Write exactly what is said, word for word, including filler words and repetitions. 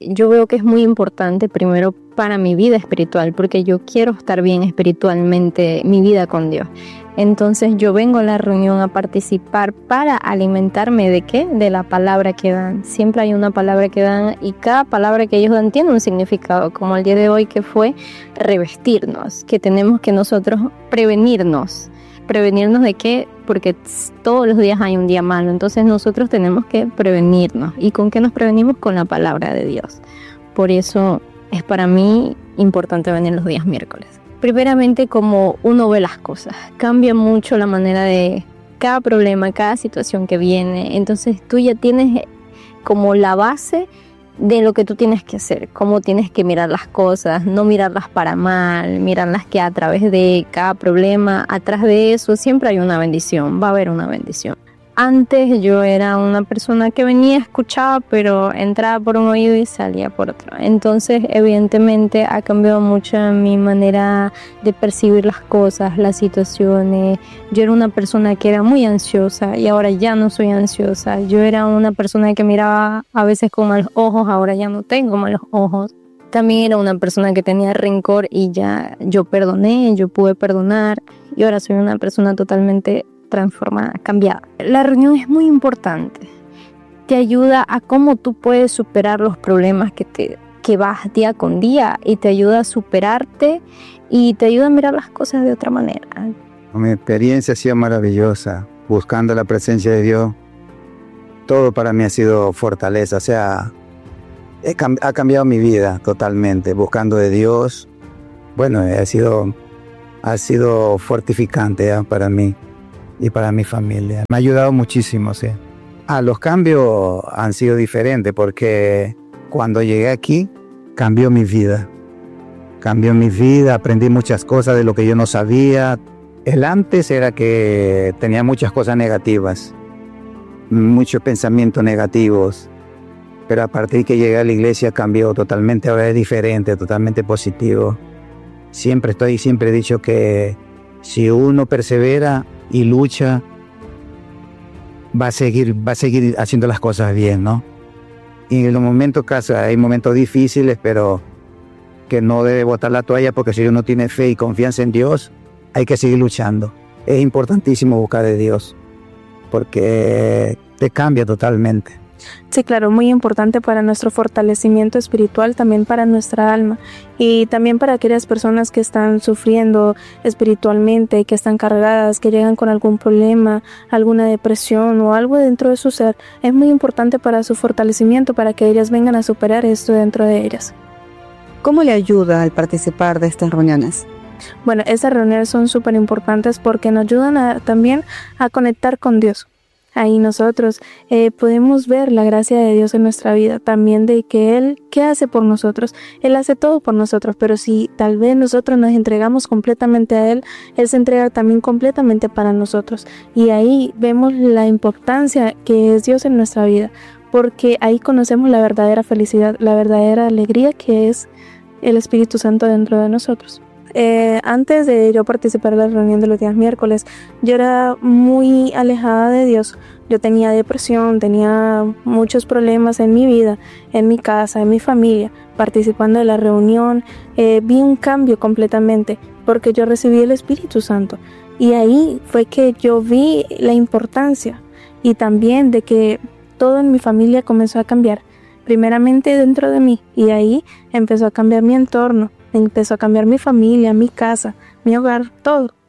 yo veo que es muy importante primero para mi vida espiritual, porque yo quiero estar bien espiritualmente, mi vida con Dios. Entonces yo vengo a la reunión a participar para alimentarme ¿de qué? De la palabra que dan. Siempre hay una palabra que dan y cada palabra que ellos dan tiene un significado, como el día de hoy que fue revestirnos, que tenemos que nosotros prevenirnos. ¿Prevenirnos de qué? Porque todos los días hay un día malo, entonces nosotros tenemos que prevenirnos. ¿Y con qué nos prevenimos? Con la palabra de Dios. Por eso es para mí importante venir los días miércoles. Primeramente, como uno ve las cosas, cambia mucho la manera de cada problema, cada situación que viene. Entonces tú ya tienes como la base de lo que tú tienes que hacer, cómo tienes que mirar las cosas, no mirarlas para mal, mirarlas que a través de cada problema, atrás de eso siempre hay una bendición, va a haber una bendición. Antes yo era una persona que venía, escuchaba, pero entraba por un oído y salía por otro. Entonces, evidentemente, ha cambiado mucho mi manera de percibir las cosas, las situaciones. Yo era una persona que era muy ansiosa y ahora ya no soy ansiosa. Yo era una persona que miraba a veces con malos ojos, ahora ya no tengo malos ojos. También era una persona que tenía rencor y ya yo perdoné, yo pude perdonar y ahora soy una persona totalmente transformada, cambiada. La reunión es muy importante. Te ayuda a cómo tú puedes superar los problemas que, te, que vas día con día y te ayuda a superarte y te ayuda a mirar las cosas de otra manera. Mi experiencia ha sido maravillosa. Buscando la presencia de Dios, todo para mí ha sido fortaleza. O sea, he, ha cambiado mi vida totalmente. Buscando de Dios, bueno, ha sido, ha sido fortificante ¿eh? para mí y para mi familia. Me ha ayudado muchísimo, sí. Ah, los cambios han sido diferentes porque cuando llegué aquí cambió mi vida. Cambió mi vida, aprendí muchas cosas de lo que yo no sabía. El antes era que tenía muchas cosas negativas, muchos pensamientos negativos, pero a partir que llegué a la iglesia cambió totalmente, ahora es diferente, totalmente positivo. Siempre estoy, siempre he dicho que si uno persevera y lucha, va a seguir, va a seguir haciendo las cosas bien, ¿no? Y en los momentos, caso, hay momentos difíciles, pero que no debe botar la toalla, porque si uno tiene fe y confianza en Dios, hay que seguir luchando. Es importantísimo buscar de Dios, porque te cambia totalmente. Sí, claro, muy importante para nuestro fortalecimiento espiritual, también para nuestra alma y también para aquellas personas que están sufriendo espiritualmente, que están cargadas, que llegan con algún problema, alguna depresión o algo dentro de su ser. Es muy importante para su fortalecimiento, para que ellas vengan a superar esto dentro de ellas. ¿Cómo le ayuda al participar de estas reuniones? Bueno, estas reuniones son súper importantes porque nos ayudan a, también a conectar con Dios. Ahí nosotros eh, podemos ver la gracia de Dios en nuestra vida, también de que Él, ¿qué hace por nosotros? Él hace todo por nosotros, pero si tal vez nosotros nos entregamos completamente a Él, Él se entrega también completamente para nosotros. Y ahí vemos la importancia que es Dios en nuestra vida, porque ahí conocemos la verdadera felicidad, la verdadera alegría que es el Espíritu Santo dentro de nosotros. Eh, antes de yo participar en la reunión de los días miércoles, yo era muy alejada de Dios. Yo tenía depresión, tenía muchos problemas en mi vida, en mi casa, en mi familia. Participando de la reunión, eh, vi un cambio completamente porque yo recibí el Espíritu Santo. Y ahí fue que yo vi la importancia y también de que todo en mi familia comenzó a cambiar. Primeramente dentro de mí, y ahí empezó a cambiar mi entorno. Empezó a cambiar mi familia, mi casa, mi hogar, todo.